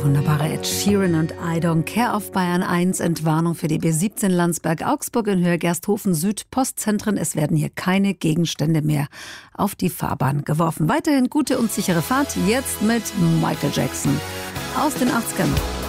wunderbare Ed Sheeran und I Don't Care auf Bayern 1. Entwarnung für die B17 Landsberg-Augsburg in Höhe Gersthofen Süd Postzentren. Es werden hier keine Gegenstände mehr auf die Fahrbahn geworfen. Weiterhin gute und sichere Fahrt. Jetzt mit Michael Jackson aus den 80ern.